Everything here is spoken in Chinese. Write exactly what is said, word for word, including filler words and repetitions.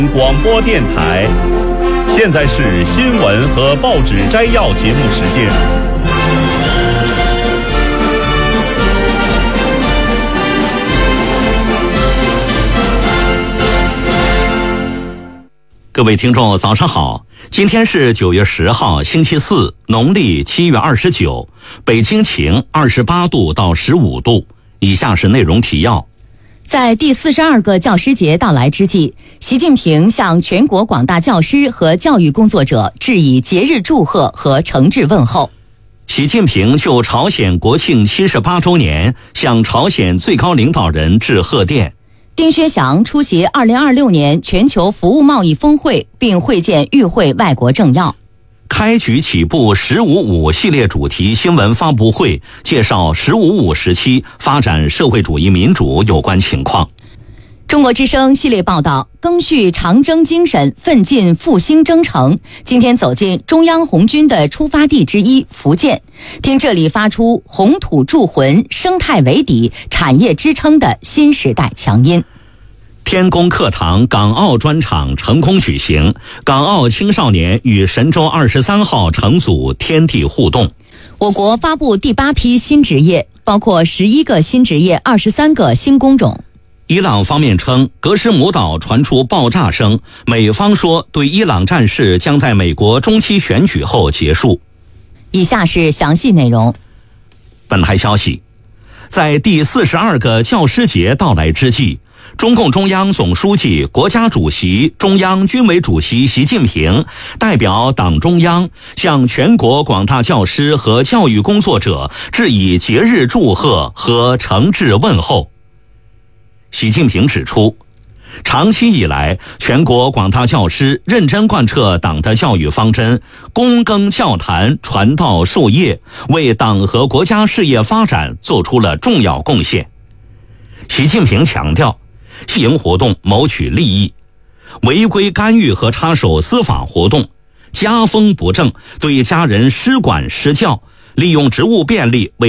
广播电台，现在是新闻和报纸摘要节目时间。 各位听众早上好，今天是九月十号星期四，农历七月二十九，北京晴，二十八度到十五度。以下是内容提要。 在第四十二个教师节到来之际，习近平向全国广大教师和教育工作者致以节日祝贺和诚挚问候。 习近平就朝鲜国庆七十八周年向朝鲜最高领导人致贺电。 丁薛祥出席二零二六年全球服务贸易峰会，并会见与会外国政要。 开局起步十五五系列主题新闻发布会，介绍十五五时期发展社会主义民主有关情况。 中国之声系列报道，赓续长征精神，奋进复兴征程。今天走进中央红军的出发地之一福建，听这里发出红土铸魂、生态为底、产业支撑的新时代强音。 天宫课堂港澳专场成功举行，港澳青少年与神舟二十三号乘组天地互动。 我国发布第八批新职业，包括十一个新职业、二十三个新工种。 伊朗方面称，格什姆岛传出爆炸声，美方说对伊朗战事将在美国中期选举后结束。 以下是详细内容。 本台消息，在第四十二个教师节到来之际，中共中央总书记、国家主席、中央军委主席习近平代表党中央向全国广大教师和教育工作者致以节日祝贺和诚挚问候。习近平指出，长期以来，全国广大教师认真贯彻党的教育方针，躬耕教坛，传道授业，为党和国家事业发展做出了重要贡献。习近平强调，戏营活动谋取利益，违规干预和插手司法活动，家风不正，对家人施管施教，利用职务便利为